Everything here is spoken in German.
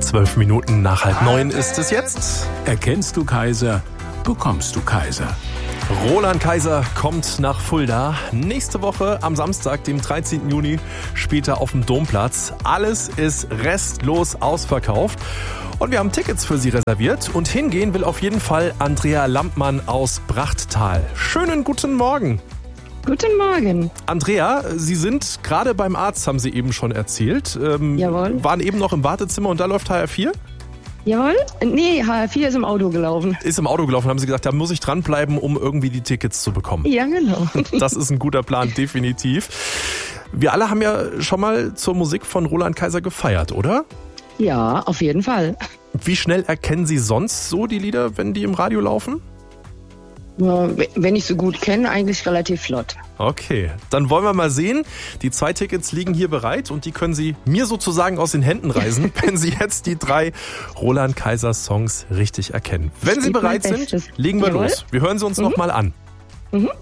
12 Minuten nach 8:30 ist es jetzt. Erkennst du Kaiser, bekommst du Kaiser. Roland Kaiser kommt nach Fulda. Nächste Woche am Samstag, dem 13. Juni, später auf dem Domplatz. Alles ist restlos ausverkauft. Und wir haben Tickets für Sie reserviert. Und hingehen will auf jeden Fall Andrea Lampmann aus Brachttal. Schönen guten Morgen. Guten Morgen. Andrea, Sie sind gerade beim Arzt, haben Sie eben schon erzählt. Jawohl. Waren eben noch im Wartezimmer und da läuft HR4? Jawohl? Nee, HR4 ist im Auto gelaufen. Ist im Auto gelaufen, haben Sie gesagt, da muss ich dranbleiben, um irgendwie die Tickets zu bekommen. Ja, genau. Das ist ein guter Plan, definitiv. Wir alle haben ja schon mal zur Musik von Roland Kaiser gefeiert, oder? Ja, auf jeden Fall. Wie schnell erkennen Sie sonst so die Lieder, wenn die im Radio laufen? Ja, wenn ich so gut kenne, eigentlich relativ flott. Okay, dann wollen wir mal sehen. Die 2 Tickets liegen hier bereit und die können Sie mir sozusagen aus den Händen reißen, wenn Sie jetzt die 3 Roland Kaiser Songs richtig erkennen. Wenn Sie bereit sind, legen wir los. Wir hören sie uns noch mal an.